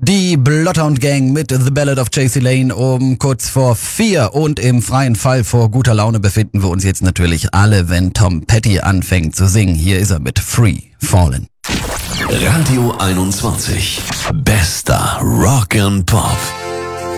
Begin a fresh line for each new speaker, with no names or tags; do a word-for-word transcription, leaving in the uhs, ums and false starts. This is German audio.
Die Bloodhound Gang mit The Ballad of J C Lane um kurz vor vier und im freien Fall vor guter Laune befinden wir uns jetzt natürlich alle, wenn Tom Petty anfängt zu singen. Hier ist er mit Free Fallin'.
Radio einundzwanzig. Bester Rock and Pop.